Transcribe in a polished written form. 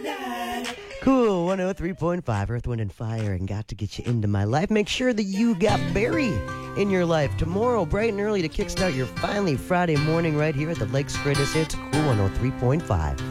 Cool 103.5 Earth, Wind, and Fire, and got to get you into my life. Make sure that you got Barry in your life tomorrow, bright and early, to kickstart your finally Friday morning right here at the Lakes Greatest Hits, Cool 103.5.